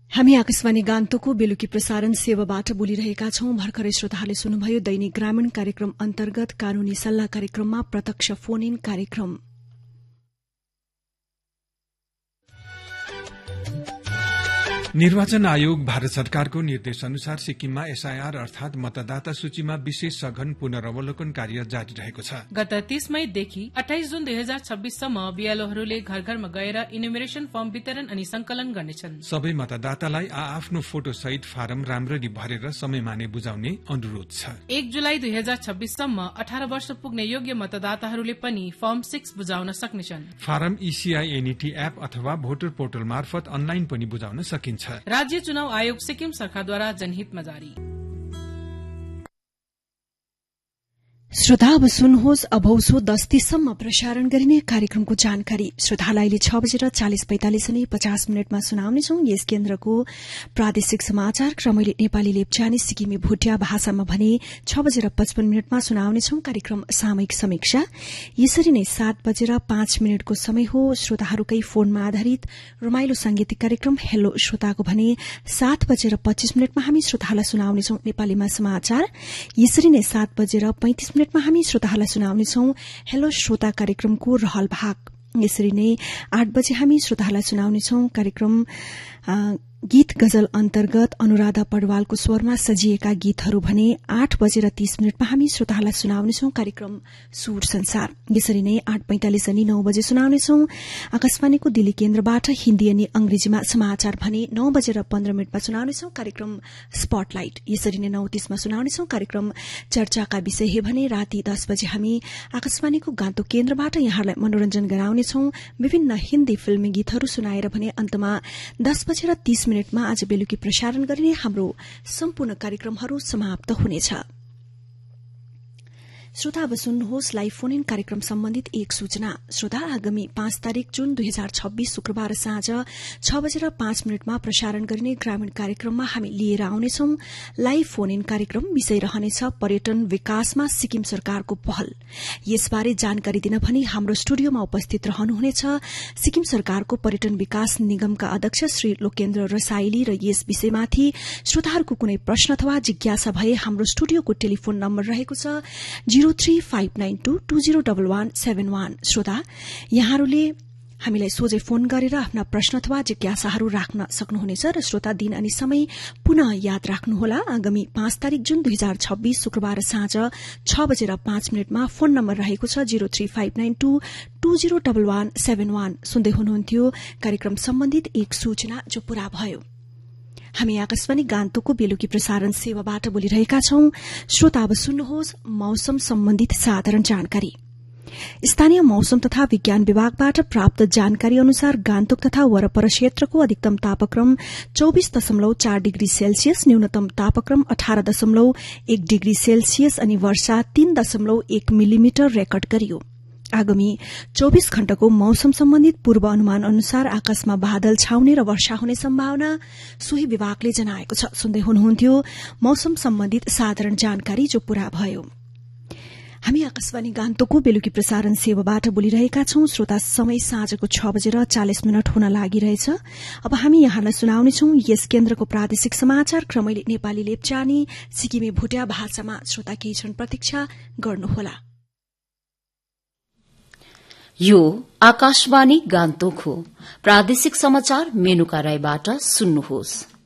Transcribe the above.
हामी आकाशवाणी गान्तोकको बेलुकी प्रसारण सेवाबाट बोलिरहेका छौं। भर्खरै श्रोताहरूले सुन्नुभयो दैनिक ग्रामीण कार्यक्रम अन्तर्गत कानूनी सल्लाह कार्यक्रममा प्रत्यक्ष फोन इन कार्यक्रम। निर्वाचन आयोग भारत सरकारको निर्देश अनुसार सिक्किममा एसआईआर अर्थात मतदाता सूचीमा विशेष सघन पुनरावलोकन कार्य जारी रहेको छ। गत 30 मईदेखि 28 जुन 2026 सम्म बीएलओहरूले घर घरमा गएर इन्युमरेसन फर्म वितरण अनि संकलन गर्नेछन्। सबै मतदातालाई आफ्नो फोटो सहित फारम राम्ररी भरेर समयमा नै बुझाउने अनुरोध छ। 1 जुलाई 2026 सम्म 18 वर्ष पुग्ने योग्य मतदाताहरूले पनि फर्म 6 बुझाउन सक्नेछन्। फारम ईसीआई एनईटी एप अथवा भोटर पोर्टल मार्फत अनलाइन पनि बुझाउन सकिन्छ। राज्य चुनाव आयोग सिक्किम सरकारद्वारा जनहितमा जारी। श्रोता अब सुन्नुहोस् अभौसो 10:30 सम्म प्रसारण गरिने कार्यक्रमको जानकारी। श्रोतालाई अहिले 6:40 अनि 50 मिनटमा सुनाउनेछौं यस केन्द्रको प्रादेशिक समाचार क्रमैले नेपाली लेप्चानी सिक्किमी भुटिया भाषामा भने 6:55 सुनाउनेछौं कार्यक्रम सामयिक समीक्षा। यसरी नै 7:05 को समय हो श्रोताहरूकै फोनमा आधारित रमाइलो सांगीतिक कार्यक्रम हेलो श्रोताको भने 7:25 हामी श्रोताहरूलाई सुनाउनेछौं नेपालीमा समाचार। यसरी नै 7:35 हामी श्रोताहरूलाई सुनाउनेछौं हेलो श्रोता कार्यक्रमको रहल भाग। यसरी नै 8 बजे हामी श्रोताहरूलाई सुनाउनेछौं कार्यक्रम गीत गजल अन्तर्गत अनुराधा पडवालको स्वरमा सजिएका गीतहरू भने 8:30 हामी श्रोताहरूलाई सुनाउनेछौं कार्यक्रम सुर संसार। यसरी नै 8:45 अनि 9 बजे सुनाउनेछौं आकाशवाणीको दिल्ली केन्द्रबाट हिन्दी अनि अंग्रेजीमा समाचार भने 9:15 सुनाउनेछौं कार्यक्रम स्पटलाइट। यसरी नै 9:30 सुनाउनेछौं कार्यक्रम चर्चाका विषय हे भने राति 10 बजे हामी आकाशवाणीको गान्तोक केन्द्रबाट यहाँहरूलाई मनोरञ्जन गराउनेछौं विभिन्न हिन्दी फिल्मी गीतहरू सुनाएर भने अन्तमा 10:30 आज बेलुकी प्रसारण गरिने हाम्रो सम्पूर्ण कार्यक्रमहरू समाप्त हुनेछ। श्रोता अब सुन्नुहोस् लाइभ फोन इन कार्यक्रम सम्बन्धित एक सूचना। श्रोता आगामी 5 तारिक जुन 2026 शुक्रबार साँझ 6:05 प्रसारण गरिने ग्रामीण कार्यक्रममा हामी लिएर आउनेछौं लाइभ फोन इन कार्यक्रम। विषय रहनेछ पर्यटन विकासमा सिक्किम सरकारको पहल। यसबारे जानकारी दिन भनी हाम्रो स्टुडियोमा उपस्थित रहनुहुनेछ सिक्किम सरकारको पर्यटन विकास निगमका अध्यक्ष श्री लोकेन्द्र रसाइली र यस विषयमाथि श्रोताहरूको कुनै प्रश्न अथवा जिज्ञासा भए हाम्रो स्टुडियोको टेलिफोन नम्बर रहेको छ 0359220171। श्रोता यहाँहरूले हामीलाई सोझै फोन गरेर आफ्ना प्रश्न अथवा जिज्ञासाहरू राख्न सक्नुहुनेछ र श्रोता दिन अनि समय पुनः याद राख्नुहोला आगामी 5 तारिक जुन 2026 शुक्रबार साँझ 6:05 फोन नम्बर रहेको छ 0359220171। सुन्दै हुनुहुन्थ्यो कार्यक्रम सम्बन्धित एक सूचना जो पूरा भयो। हामी आकाशवाणी गान्तोकको बेलुकी प्रसारण सेवाबाट बोलिरहेका छौं। श्रोता अब सुन्नुहोस् मौसम सम्बन्धित साधारण जानकारी। स्थानीय मौसम तथा विज्ञान विभागबाट प्राप्त जानकारी अनुसार गान्तोक तथा वरपर क्षेत्रको अधिकतम तापक्रम 24.4 डिग्री सेल्सियस, न्यूनतम तापक्रम 18.1 डिग्री सेल्सियस अनि वर्षा 3.1 मिलिमिटर रेकर्ड गरियो। आगामी 24 घण्टाको मौसम सम्बन्धित पूर्व अनुमान अनुसार आकाशमा बादल छाउने र वर्षा हुने सम्भावना सोही विभागले जनाएको छ। सुन्दै हुनुहुन्थ्यो मौसम सम्बन्धित साधारण जानकारी जो पूरा भयो। हामी आकाशवाणी गान्तोकको बेलुकी प्रसारण सेवाबाट बोलिरहेका छौं। श्रोता समय साँझको 6:40 हुन लागिरहेछ। अब हामी यहाँलाई सुनाउनेछौं यस केन्द्रको प्रादेशिक समाचार क्रमैले नेपाली लेप्चानी सिक्किमी भुटिया भाषामा। श्रोता केही क्षण प्रतीक्षा गर्नुहोला। यो आकाशवाणी गान्तोक हो। प्रादेशिक समाचार मेनुका राईबाट सुन्नुहोस्।